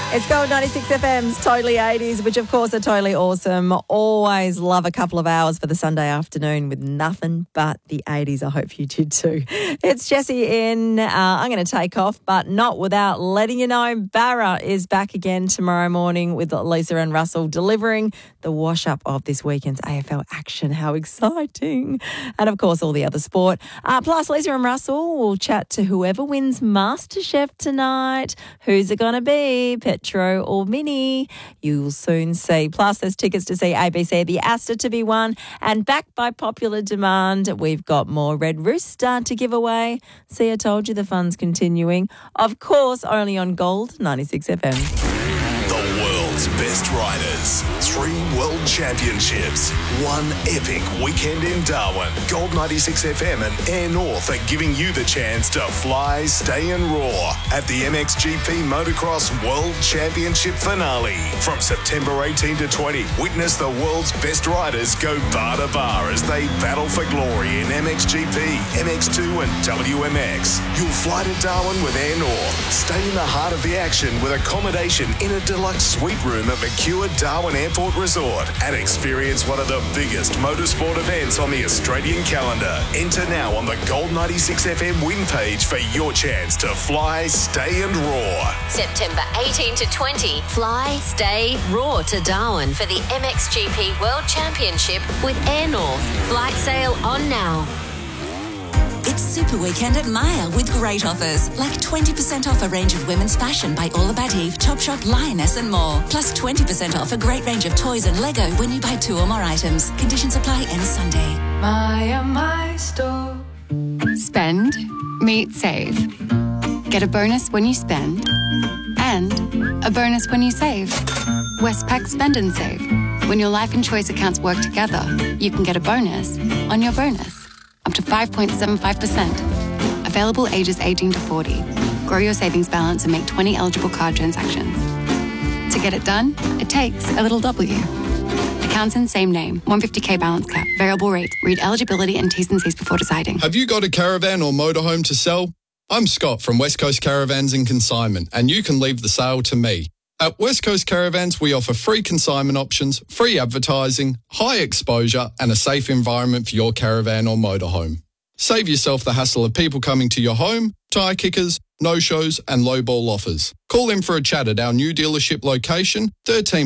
It's Gold 96 FM's Totally 80s, which of course are totally awesome. Always love a couple of hours for the Sunday afternoon with nothing but the 80s. I hope you did too. It's Jessie in. I'm going to take off, but not without letting you know Barra is back again tomorrow morning with Lisa and Russell delivering the wash-up of this weekend's AFL action. How exciting. And of course all the other sport. Plus Lisa and Russell will chat to whoever wins MasterChef tonight. Who's it going to be? Petro or Minnie? You'll soon see. Plus, there's tickets to see ABC The Astor to be won. And back by popular demand, we've got more Red Rooster to give away. See, I told you the fun's continuing. Of course, only on Gold 96 FM. The world's best riders. 3 world championships. 1 epic weekend in Darwin. Gold 96 FM and Air North are giving you the chance to fly, stay and roar at the MXGP Motocross World Championship finale. From September 18 to 20, witness the world's best riders go bar to bar as they battle for glory in MXGP, MX2 and WMX. You'll fly to Darwin with Air North. Stay in the heart of the action with accommodation in a deluxe suite room at Mercure Darwin Airport Resort and experience one of the biggest motorsport events on the Australian calendar. Enter now on the Gold 96 FM win page for your chance to fly, stay and roar. September 18 to 20, fly, stay, roar to Darwin for the MXGP World Championship with Air North. Flight sale on now. It's Super Weekend at Myer with great offers, like 20% off a range of women's fashion by All About Eve, Topshop, Lioness and more. Plus 20% off a great range of toys and Lego when you buy 2 or more items. Conditions apply end Sunday. Myer, my store. Spend, meet, save. Get a bonus when you spend and a bonus when you save. Westpac Spend and Save. When your life and choice accounts work together, you can get a bonus on your bonus. Up to 5.75%. Available ages 18 to 40. Grow your savings balance and make 20 eligible card transactions. To get it done, it takes a little W. Accounts in same name. 150k balance cap. Variable rate. Read eligibility and T's and C's before deciding. Have you got a caravan or motorhome to sell? I'm Scott from West Coast Caravans and Consignment, and you can leave the sale to me. At West Coast Caravans, we offer free consignment options, free advertising, high exposure and a safe environment for your caravan or motorhome. Save yourself the hassle of people coming to your home, tyre kickers, no-shows and low-ball offers. Call in for a chat at our new dealership location, 13